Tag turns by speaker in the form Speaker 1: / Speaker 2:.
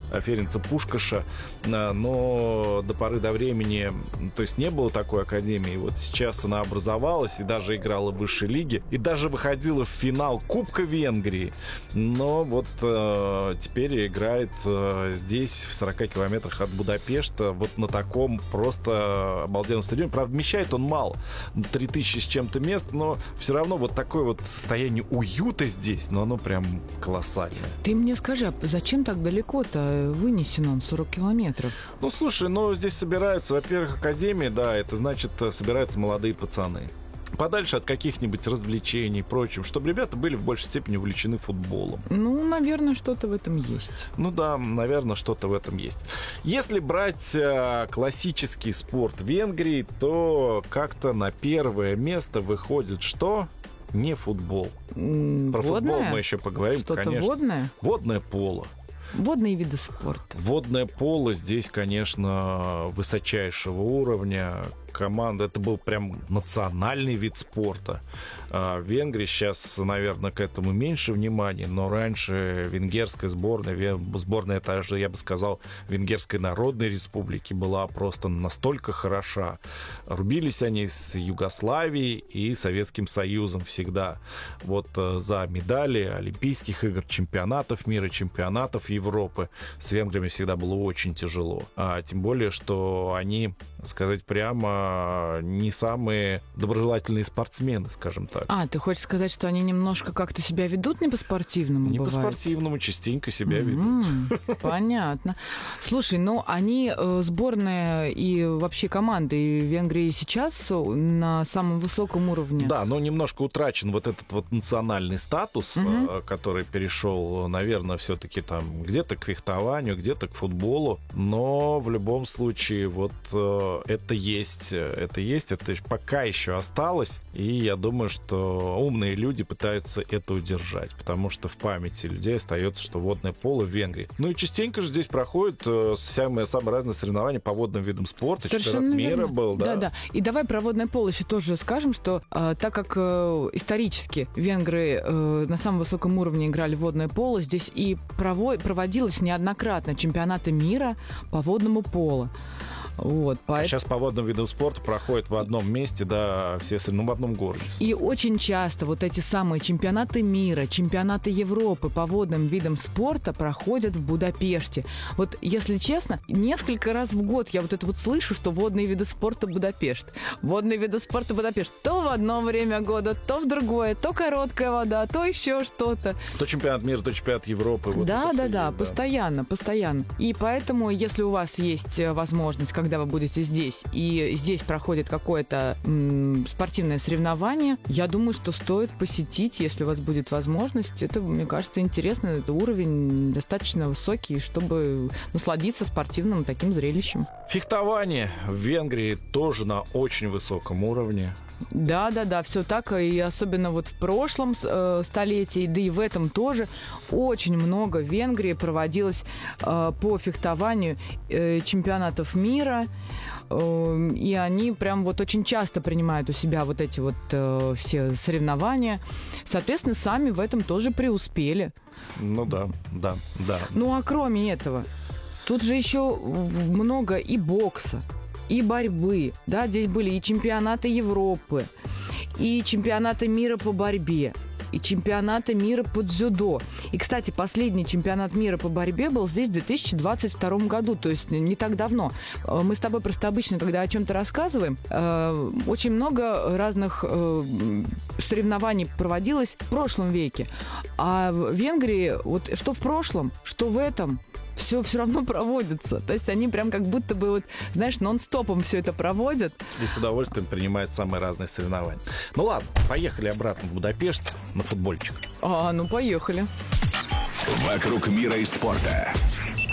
Speaker 1: Ференца Пушкаша, но до поры до времени, то есть не было такой академии. Вот сейчас она образовалась и даже играла в высшей лиге, и даже выходила в финал Кубка Венгрии. Но вот теперь играет здесь, в 40 километрах от Будапешта, вот на таком просто обалденном стадионе. Правда, вмещает он мало, 3000 с чем-то мест, но все равно вот такое вот состояние уюта здесь, но оно прям колоссальное.
Speaker 2: Ты мне скажи, а зачем так далеко-то вынесен он, 40 километров?
Speaker 1: Ну, слушай, здесь собираются, во-первых, академия, да, это значит, собираются молодые пацаны. Подальше от каких-нибудь развлечений и прочим, чтобы ребята были в большей степени увлечены футболом.
Speaker 2: Ну, наверное, что-то в этом есть.
Speaker 1: Ну да, наверное, что-то в этом есть. Если брать классический спорт Венгрии, то как-то на первое место выходит что? Не футбол. Про футбол мы еще поговорим,
Speaker 2: что-то
Speaker 1: конечно.
Speaker 2: Водное?
Speaker 1: Водное поло.
Speaker 2: Водные виды спорта.
Speaker 1: Водное поло здесь, конечно, высочайшего уровня. Команда, это был прям национальный вид спорта. В Венгрии сейчас, наверное, к этому меньше внимания, но раньше венгерская сборная, даже, я бы сказал, Венгерской Народной Республики была просто настолько хороша. Рубились они с Югославией и Советским Союзом всегда. Вот за медали Олимпийских игр, чемпионатов мира, чемпионатов Европы с венграми всегда было очень тяжело. Тем более, что они, сказать прямо, не самые доброжелательные спортсмены, скажем так.
Speaker 2: Ты хочешь сказать, что они немножко как-то себя ведут не по-спортивному?
Speaker 1: Не по-спортивному, частенько себя ведут.
Speaker 2: Понятно. Слушай, они, сборная и вообще команды Венгрии сейчас на самом высоком уровне.
Speaker 1: Да, но немножко утрачен вот этот вот национальный статус, который перешел, наверное, все-таки там где-то к фехтованию, где-то к футболу, но в любом случае вот это есть, это пока еще осталось, и я думаю, что умные люди пытаются это удержать, потому что в памяти людей остается, что водное поло в Венгрии. Ну и частенько же здесь проходят самые разные соревнования по водным видам спорта.
Speaker 2: Совершенно
Speaker 1: Чемпионат мира
Speaker 2: верно.
Speaker 1: был, да.
Speaker 2: Да. И давай про водное поло еще тоже скажем, что так как исторически венгры на самом высоком уровне играли в водное поло, здесь и проводилось неоднократно чемпионаты мира по водному поло.
Speaker 1: Сейчас по водным видам спорта проходят в одном месте, да, все в одном городе.
Speaker 2: И очень часто вот эти самые чемпионаты мира, чемпионаты Европы по водным видам спорта проходят в Будапеште. Вот, если честно, несколько раз в год я вот это вот слышу, что водные виды спорта Будапешт. Водные виды спорта Будапешт. То в одно время года, то в другое, то короткая вода, то еще что-то.
Speaker 1: То чемпионат мира, то чемпионат Европы.
Speaker 2: Да, постоянно. И поэтому, если у вас есть возможность, когда вы будете здесь, и здесь проходит какое-то спортивное соревнование, я думаю, что стоит посетить, если у вас будет возможность. Это, мне кажется, интересно. Это уровень достаточно высокий, чтобы насладиться спортивным таким зрелищем.
Speaker 1: Фехтование в Венгрии тоже на очень высоком уровне.
Speaker 2: Да, все так, и особенно вот в прошлом столетии, да и в этом тоже очень много в Венгрии проводилось по фехтованию чемпионатов мира, и они прям вот очень часто принимают у себя вот эти вот все соревнования, соответственно, сами в этом тоже преуспели.
Speaker 1: Ну да.
Speaker 2: Ну а кроме этого, тут же еще много и бокса, и борьбы, да, здесь были и чемпионаты Европы, и чемпионаты мира по борьбе, и чемпионаты мира по дзюдо. И, кстати, последний чемпионат мира по борьбе был здесь в 2022 году, то есть не так давно. Мы с тобой просто обычно, когда о чем-то рассказываем, очень много разных соревнований проводилось в прошлом веке. А в Венгрии, вот что в прошлом, что в этом, все равно проводится. То есть они прям как будто бы, вот, знаешь, нон-стопом все это проводят.
Speaker 1: И с удовольствием принимают самые разные соревнования. Ну ладно, поехали обратно в Будапешт на футбольчик.
Speaker 2: Поехали.
Speaker 3: Вокруг мира и спорта.